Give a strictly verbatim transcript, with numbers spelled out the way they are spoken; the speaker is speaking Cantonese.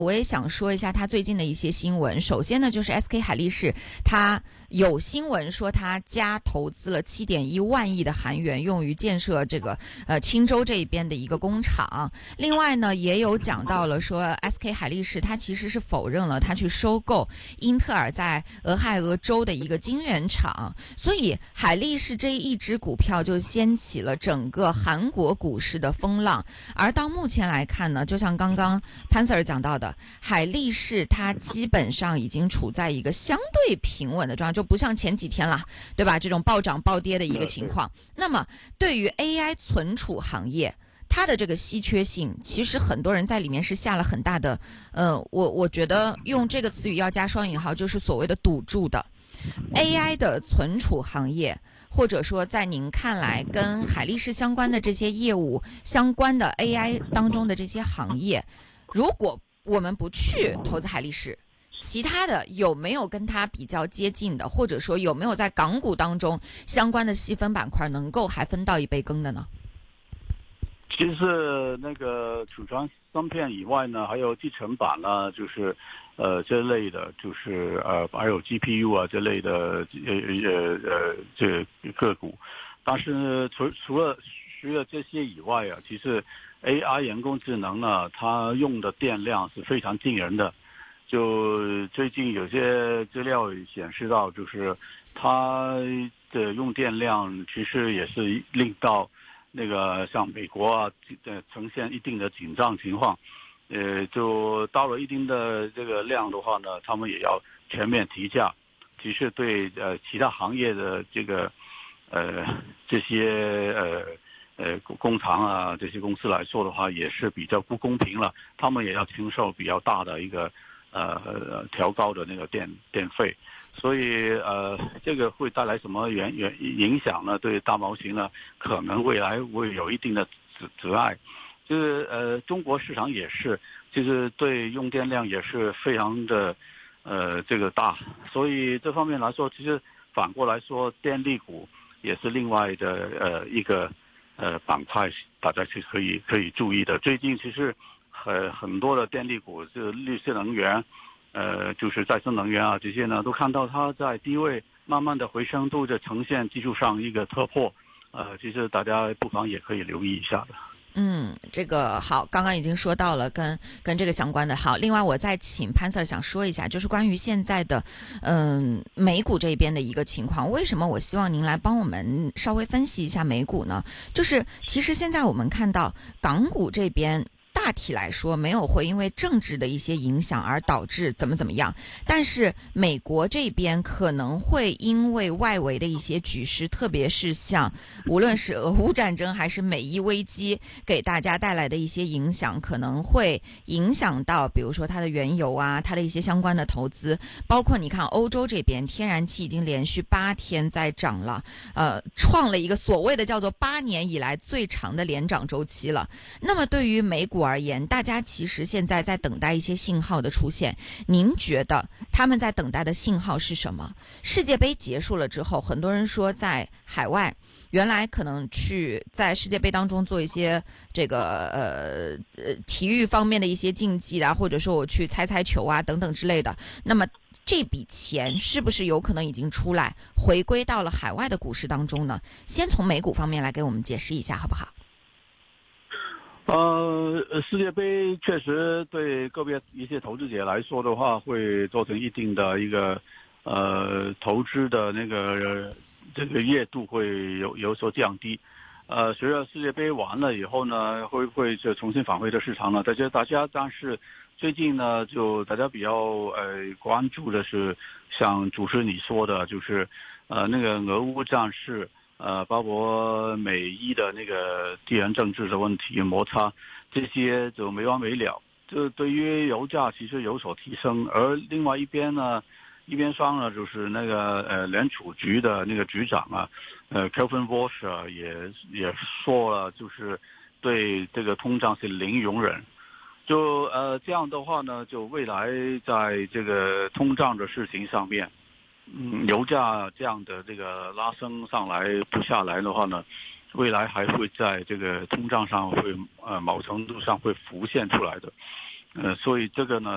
我也想说一下他最近的一些新闻。首先呢，就是 S K 海力士，它有新闻说它加投资了七点一万亿的韩元，用于建设这个呃青州这边的一个工厂。另外呢，也有讲到了说 S K 海力士它其实是否认了它去收购英特尔在俄亥俄州的一个晶圆厂，所以海力士这一只股票就掀起了整个韩国股市的风浪。而到目前来看呢，就像刚刚潘 Sir 讲到的，海力士它基本上已经处在一个相对平稳的状态，就不像前几天了，对吧？这种暴涨暴跌的一个情况。那么对于 A I 存储行业，它的这个稀缺性，其实很多人在里面是下了很大的，呃，我我觉得用这个词语要加双引号，就是所谓的赌注的 A I 的存储行业。或者说在您看来跟海力士相关的这些业务相关的 A I 当中的这些行业，如果我们不去投资海力士，其他的有没有跟它比较接近的，或者说有没有在港股当中相关的细分板块能够还分到一杯羹的呢？ 其实那个储存芯片以外呢，还有集成板呢，就是呃这类的，就是呃还有 G P U 啊这类的呃呃呃这个股。但是除除了除了这些以外啊，其实 A I 人工智能呢，它用的电量是非常惊人的。就最近有些资料显示到，就是它的用电量其实也是令到那个像美国啊，呃，呈现一定的紧张情况，呃，就到了一定的这个量的话呢，他们也要全面提价。其实对呃其他行业的这个呃这些呃呃工厂啊这些公司来说的话，也是比较不公平了。他们也要承受比较大的一个呃调高的那个电电费。所以呃，这个会带来什么原原影响呢？对大模型呢，可能未来会有一定的阻阻碍。就是呃，中国市场也是，就是对用电量也是非常的呃这个大。所以这方面来说，其实反过来说，电力股也是另外的呃一个呃板块，大家是可以可以注意的。最近其实很很多的电力股，就是绿色能源。呃，就是再生能源啊，这些呢，都看到它在低位慢慢的回升，都在呈现技术上一个突破。呃，其实大家不妨也可以留意一下的。 嗯，这个好，刚刚已经说到了跟跟这个相关的。好，另外我再请潘 Sir 想说一下，就是关于现在的嗯美股这边的一个情况。为什么我希望您来帮我们稍微分析一下美股呢？就是其实现在我们看到港股这边大体来说没有会因为政治的一些影响而导致怎么怎么样，但是美国这边可能会因为外围的一些局势，特别是像无论是俄乌战争还是美伊危机给大家带来的一些影响，可能会影响到比如说它的原油啊，它的一些相关的投资，包括你看欧洲这边天然气已经连续八天在涨了，呃，创了一个所谓的叫做八年以来最长的连涨周期了。那么对于美股而言，大家其实现在在等待一些信号的出现。您觉得他们在等待的信号是什么？世界杯结束了之后，很多人说在海外原来可能去在世界杯当中做一些这个呃呃体育方面的一些竞技啊，或者说我去猜猜球啊等等之类的。那么这笔钱是不是有可能已经出来，回归到了海外的股市当中呢？先从美股方面来给我们解释一下，好不好？ 呃，世界杯确实对个别一些投资者来说的话，会造成一定的一个呃投资的那个这个热度会有有所降低。呃，随着世界杯完了以后呢，会不会就重新返回的市场呢？大家大家但是最近呢，就大家比较呃关注的是，像主持人你说的，就是呃那个俄乌战事。呃，包括美伊的那个地缘政治的问题摩擦，这些就没完没了。这对于油价其实有所提升，而另外一边呢，一边上呢就是那个呃联储局的那个局长啊，呃 Kelvin Walsh 啊也也说了，就是对这个通胀是零容忍。就呃这样的话呢，就未来在这个通胀的事情上面。嗯，油价这样的这个拉升上来不下来的话呢，未来还会在这个通胀上会呃某程度上会浮现出来的，呃，所以这个呢。